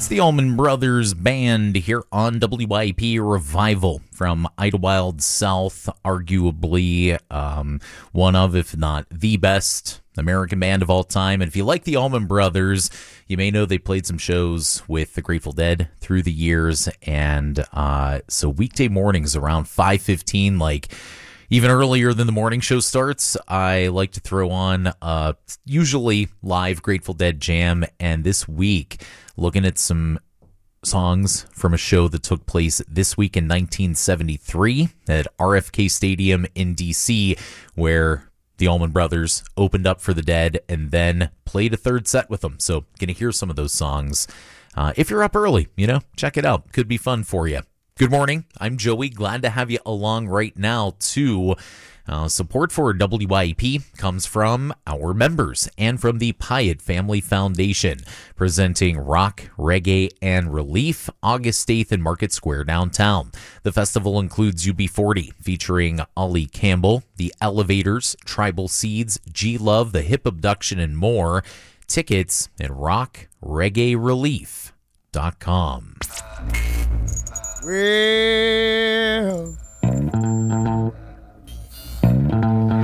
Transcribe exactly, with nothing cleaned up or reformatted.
the Allman Brothers Band here on W I P Revival from Idlewild South, arguably um, one of, if not the best American band of all time. And if you like the Allman Brothers, you may know they played some shows with the Grateful Dead through the years. And uh, so weekday mornings around five fifteen, like even earlier than the morning show starts, I like to throw on uh, usually live Grateful Dead jam. And this week, looking at some songs from a show that took place this week in nineteen seventy-three at R F K Stadium in D C, where the Allman Brothers opened up for the Dead and then played a third set with them. So gonna hear some of those songs. Uh, if you're up early, you know, check it out. Could be fun for you. Good morning. I'm Joey. Glad to have you along right now, too. Uh, support for W I P comes from our members and from the Pyatt Family Foundation, presenting rock, reggae, and relief August eighth in Market Square downtown. The festival includes U B forty, featuring Ollie Campbell, The Elevators, Tribal Seeds, G-Love, The Hip Abduction, and more. Tickets at rock reggae relief dot com. We